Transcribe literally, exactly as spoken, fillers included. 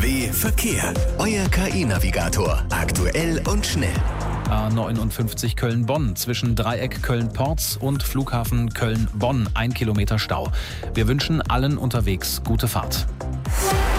W Verkehr. Euer K I-Navigator. Aktuell und schnell. A neunundfünfzig Köln-Bonn zwischen Dreieck Köln-Porz und Flughafen Köln-Bonn. Ein Kilometer Stau. Wir wünschen allen unterwegs gute Fahrt.